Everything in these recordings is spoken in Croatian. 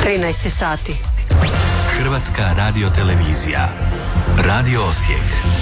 13 sati. Hrvatska radiotelevizija. Radio Osijek.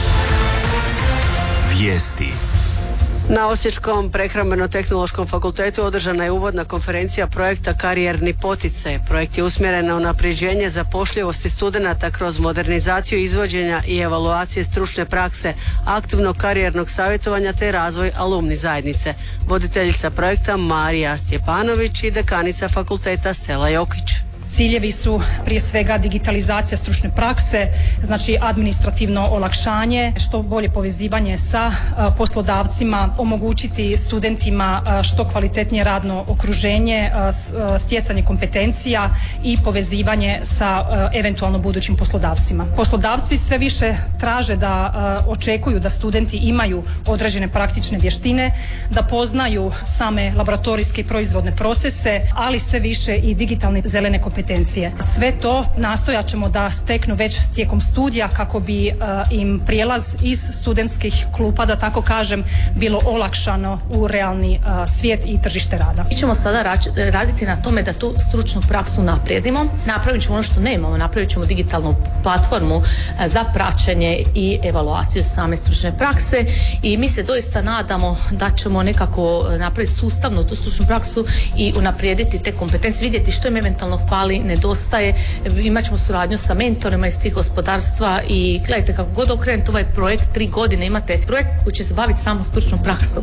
Vijesti. Na Osječkom prehrambeno-tehnološkom fakultetu održana je uvodna konferencija projekta Karijerni poticaj. Projekt je usmjeren na unapređenje zapošljivosti studenata kroz modernizaciju izvođenja i evaluacije stručne prakse, aktivnog karijernog savjetovanja te razvoj alumni zajednice. Voditeljica projekta Marija Stjepanović i dekanica fakulteta Stela Jokić. Ciljevi su prije svega digitalizacija stručne prakse, znači administrativno olakšanje, što bolje povezivanje sa poslodavcima, omogućiti studentima što kvalitetnije radno okruženje, stjecanje kompetencija i povezivanje sa eventualno budućim poslodavcima. Poslodavci sve više traže da očekuju da studenti imaju određene praktične vještine, da poznaju same laboratorijske i proizvodne procese, ali sve više i digitalne zelene kompetencije. Sve to nastojat ćemo da steknu već tijekom studija kako bi im prijelaz iz studentskih klupa, da tako kažem, bilo olakšano u realni svijet i tržište rada. Mi ćemo sada raditi na tome da tu stručnu praksu naprijedimo. Napravit ćemo ono što nemamo, napravit ćemo digitalnu platformu za praćenje i evaluaciju same stručne prakse i mi se doista nadamo da ćemo nekako napraviti sustavno tu stručnu praksu i unaprijediti te kompetencije, vidjeti što im eventualno fali, nedostaje. Imat ćemo suradnju sa mentorima iz tih gospodarstva i gledajte, kako god okrenete ovaj projekt, 3 godine imate projekt koji će se baviti samo stručnom praksom.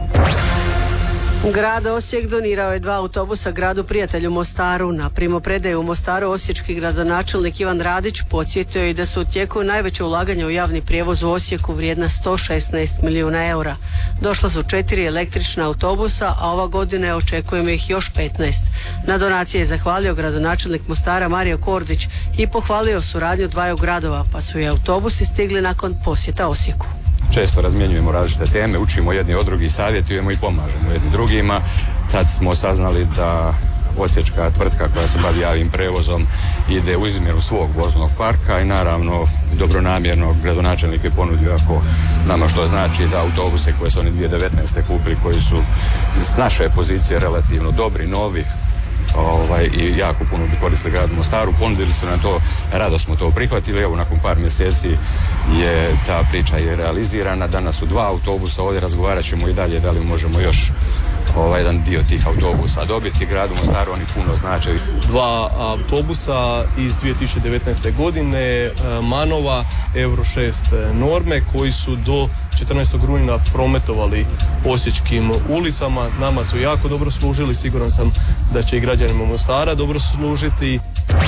Grad Osijek donirao je 2 autobusa gradu Prijatelju Mostaru. Na primopredaju u Mostaru osječki gradonačelnik Ivan Radić podsjetio je da su u tijeku najveće ulaganja u javni prijevoz u Osijeku vrijedna 116 milijuna eura. Došla su 4 električna autobusa, a ova godina očekujemo ih još 15. Na donacije je zahvalio gradonačelnik Mostara Mario Kordić i pohvalio suradnju dvaju gradova, pa su i autobusi stigli nakon posjeta Osijeku. Često razmjenjujemo različite teme, učimo jedni od drugih, savjetujemo i pomažemo jedni drugima. Tad smo saznali da osječka tvrtka koja se bavi javnim prevozom ide u izmjeru svog voznog parka i naravno dobronamjerno gradonačelnik je ponudio, ako nama što znači, da autobuse koje su oni 2019. kupili, koji su s naše pozicije relativno dobri, novi, i jako puno bi koristili gradu Mostaru, ponudili su nam to, rado smo to prihvatili. Evo, nakon par mjeseci je ta priča je realizirana. Danas su 2 autobusa, ovdje razgovarat ćemo i dalje da li možemo još jedan dio tih autobusa dobiti gradu Mostaru, oni puno znače. 2 autobusa iz 2019. godine, Manova, Euro 6 norme, koji su do 14. rujna prometovali osječkim ulicama. Nama su jako dobro služili, siguran sam da će i građanima Mostara dobro služiti.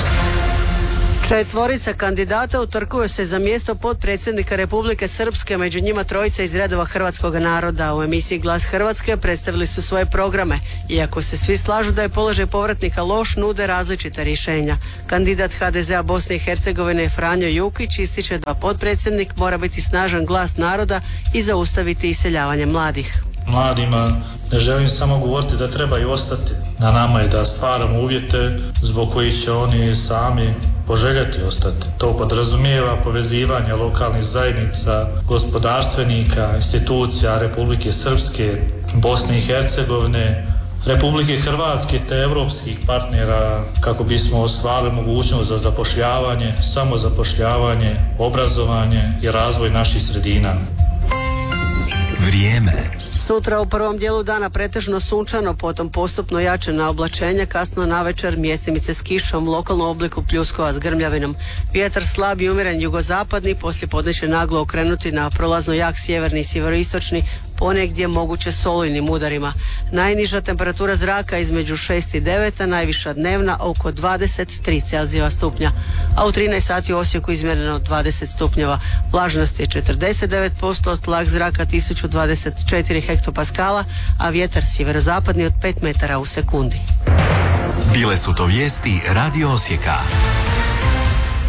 4 kandidata utrkuju se za mjesto potpredsjednika Republike Srpske, među njima 3 iz redova hrvatskog naroda. U emisiji Glas Hrvatske predstavili su svoje programe. Iako se svi slažu da je položaj povratnika loš, nude različita rješenja. Kandidat HDZ-a Bosne i Hercegovine Franjo Jukić ističe da potpredsjednik mora biti snažan glas naroda i zaustaviti iseljavanje mladih. Mladima ne želim samo govoriti da trebaju ostati. Na nama je da stvaramo uvjete zbog kojih će oni sami poželjeti ostati. To podrazumijeva povezivanje lokalnih zajednica, gospodarstvenika, institucija Republike Srpske, Bosne i Hercegovine, Republike Hrvatske te europskih partnera kako bismo ostvarili mogućnost za zapošljavanje, samozapošljavanje, obrazovanje i razvoj naših sredina. Vrijeme. Sutra u prvom dijelu dana pretežno sunčano, potom postupno jačena oblačenja, kasno navečer mjestimice s kišom, lokalno obliku pljuskova s grmljavinom. Vjetar slab i umjeren jugozapadni, poslije podne će naglo okrenuti na prolazno jak sjeverni i sjeveroistočni, ponegdje moguće s olujnim udarima. Najniža temperatura zraka između 6 i 9, a najviša dnevna oko 23 Celzijeva stupnja. A u 13 sati u Osijeku izmjereno 20 stupnjeva. Vlažnost je 49%, tlak zraka 1024 hektopaskala, a vjetar sjeverozapadni od 5 metara u sekundi. Bile su to vijesti Radio Osijeka.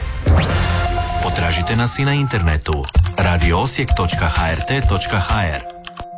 Potražite nas i na internetu radioosijek.hrt.hr.